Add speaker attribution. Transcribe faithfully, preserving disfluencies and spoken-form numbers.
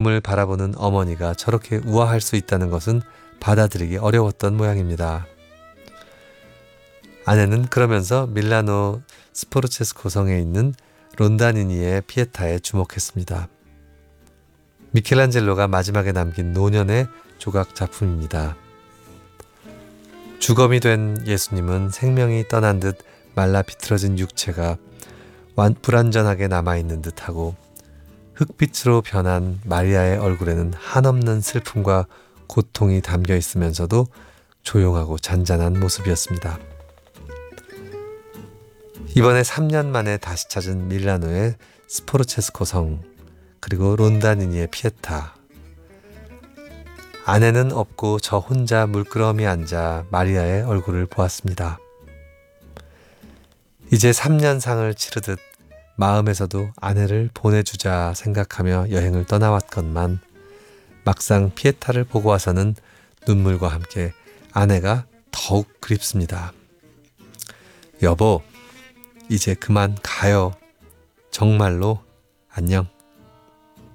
Speaker 1: 죽음을 바라보는 어머니가 저렇게 우아할 수 있다는 것은 받아들이기 어려웠던 모양입니다. 아내는 그러면서 밀라노 스포르체스코 성에 있는 론다니니의 피에타에 주목했습니다. 미켈란젤로가 마지막에 남긴 노년의 조각 작품입니다. 주검이 된 예수님은 생명이 떠난 듯 말라 비틀어진 육체가 불완전하게 남아있는 듯하고 흙빛으로 변한 마리아의 얼굴에는 한없는 슬픔과 고통이 담겨 있으면서도 조용하고 잔잔한 모습이었습니다. 이번에 삼 년 만에 다시 찾은 밀라노의 스포르체스코 성, 그리고 론다니니의 피에타. 아내는 없고 저 혼자 물끄러미 앉아 마리아의 얼굴을 보았습니다. 이제 삼 년 상을 치르듯 마음에서도 아내를 보내주자 생각하며 여행을 떠나왔건만 막상 피에타를 보고 와서는 눈물과 함께 아내가 더욱 그립습니다. 여보, 이제 그만 가요. 정말로 안녕.